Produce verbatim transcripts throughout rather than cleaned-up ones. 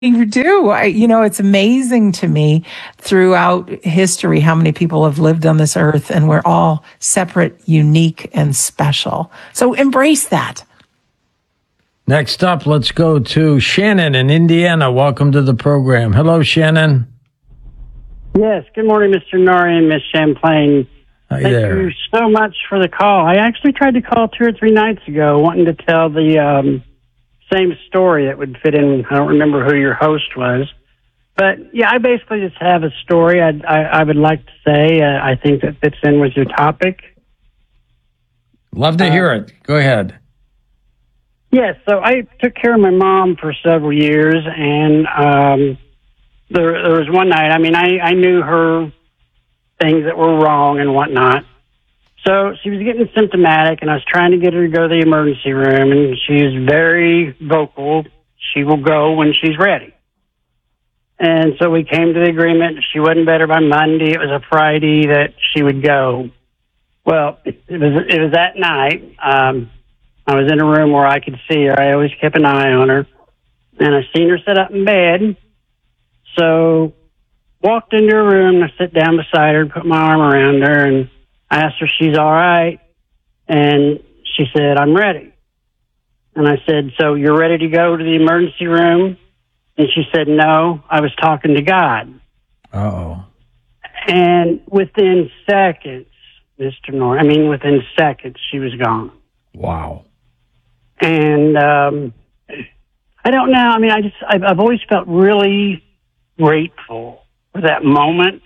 You do. I, you know, it's amazing to me throughout history how many people have lived on this earth, and we're all separate, unique, and special. So embrace that. Next up, let's go to Shannon in Indiana. Welcome to the program. Hello, Shannon. Yes. Good morning, Mister Nori and Miss Champlain. Hi Thank there. you so much for the call. I actually tried to call two or three nights ago wanting to tell the um, same story that would fit in. I don't remember who your host was. But, yeah, I basically just have a story I, I, I would like to say. Uh, I think that fits in with your topic. Love to hear it. Go ahead. Yes, so I took care of my mom for several years, and um, there, there was one night, I mean, I, I knew her things that were wrong and whatnot. So she was getting symptomatic, and I was trying to get her to go to the emergency room, and she's very vocal. She will go when she's ready. And so we came to the agreement she wasn't better by Monday. It was a Friday that she would go. Well, it was, it was that night. Um, I was in a room where I could see her. I always kept an eye on her. And I seen her sit up in bed. So walked into her room. I sit down beside her, put my arm around her, and I asked her if she's all right. And she said, I'm ready. And I said, so you're ready to go to the emergency room? And she said, no, I was talking to God. Uh-oh. And within seconds, Mister Nor, I mean, within seconds, she was gone. Wow. And um, I don't know. I mean, I just, I've, I've always felt really grateful for that moment.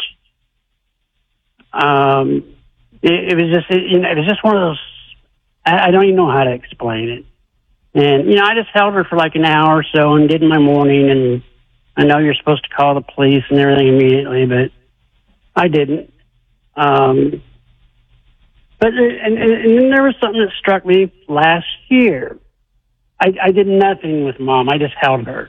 Um, it, it was just, it, you know, it was just one of those, I, I don't even know how to explain it. And, you know, I just held her for like an hour or so and did my morning. And I know you're supposed to call the police and everything immediately, but I didn't. Um, but, and, and, and then there was something that struck me last year. I, I did nothing with Mom. I just held her.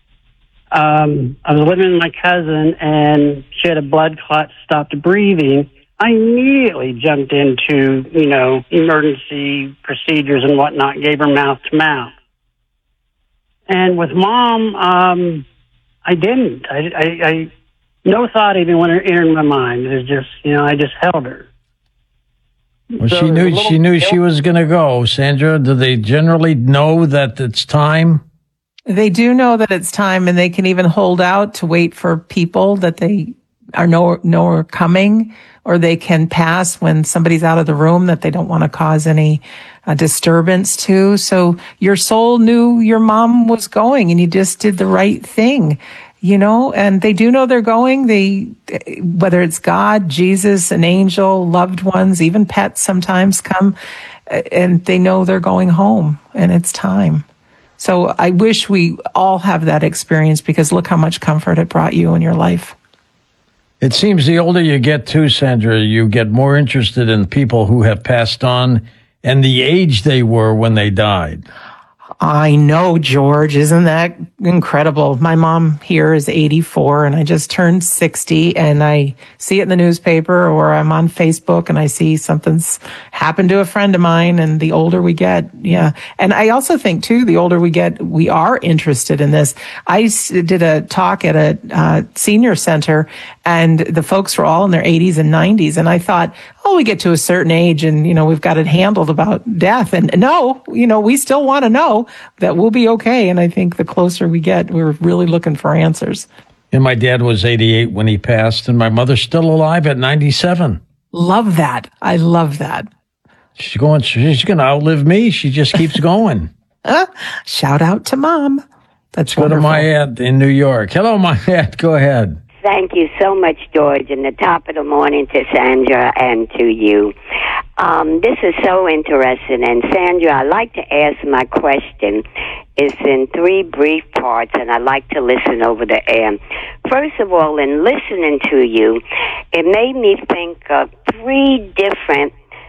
Um, I was living with my cousin, and she had a blood clot, stopped breathing. I immediately jumped into, you know, emergency procedures and whatnot, gave her mouth to mouth. And with Mom, um, I didn't. I, I, I no thought even went entered my mind. It was just, you know, I just held her. Well, So she knew little- she knew she was going to go. Sandra, do they generally know that it's time? They do know that it's time, and they can even hold out to wait for people that they are know, know are coming, or they can pass when somebody's out of the room that they don't want to cause any uh, disturbance to. So your soul knew your mom was going, and you just did the right thing, you know, and they do know they're going. They, whether it's God, Jesus, an angel, loved ones, even pets sometimes come, and they know they're going home, and it's time. So I wish we all have that experience, because look how much comfort it brought you in your life. It seems the older you get too, Sandra, you get more interested in people who have passed on and the age they were when they died. I know, George. Isn't that incredible? My mom here is eighty-four, and I just turned sixty, and I see it in the newspaper, or I'm on Facebook and I see something's happened to a friend of mine. And the older we get, yeah. And I also think too, the older we get, we are interested in this. I did a talk at a uh, senior center, and the folks were all in their eighties and nineties. And I thought, oh, we get to a certain age and, you know, we've got it handled about death. And no, you know, we still want to know that we'll be okay. And I think the closer we get, we're really looking for answers. And my dad was eighty-eight when he passed, and my mother's still alive at ninety-seven. Love that. I love that. She's going, she's going to outlive me. She just keeps going. Uh, shout out to Mom. That's Go wonderful. to my aunt in New York. Hello, my aunt. Go ahead. Thank you so much, George, and the top of the morning to Sandra and to you. Um, this is so interesting, and Sandra, I'd like to ask my question. It's in three brief parts, and I'd like to listen over the air. First of all, in listening to you, it made me think of three different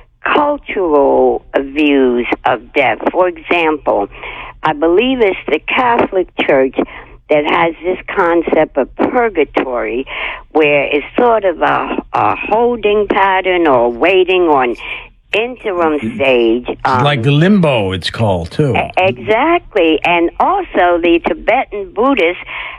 cultural views of death. For example, I believe it's the Catholic Church that has this concept of purgatory, where it's sort of a, a holding pattern or waiting on interim stage. Um, like the limbo, it's called, too. Exactly. And also the Tibetan Buddhists